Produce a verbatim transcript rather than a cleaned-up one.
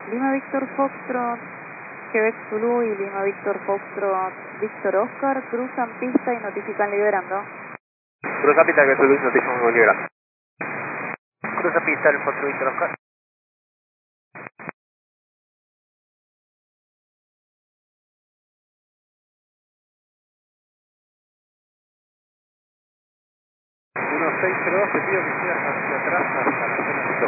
Lima Víctor Foxtrot, Quebec Zulu y Lima Víctor Foxtrot, Víctor Oscar, cruzan pista y notifican liberando. Cruza pista que Zulu notifican liberando. Cruza pista el Foxtrot Víctor Oscar. uno seis cero dos, te pido que sigas hacia atrás hasta la zona